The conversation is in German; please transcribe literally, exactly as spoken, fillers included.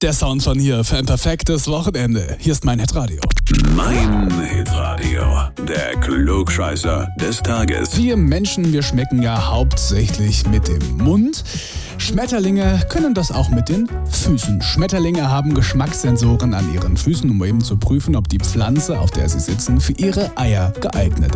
der Sound von hier für ein perfektes Wochenende. Hier ist mein Hitradio. Mein Hitradio, der Klugscheißer des Tages. Wir Menschen, wir schmecken ja hauptsächlich mit dem Mund. Schmetterlinge können das auch mit den Füßen. Schmetterlinge haben Geschmackssensoren an ihren Füßen, um eben zu prüfen, ob die Pflanze, auf der sie sitzen, für ihre Eier geeignet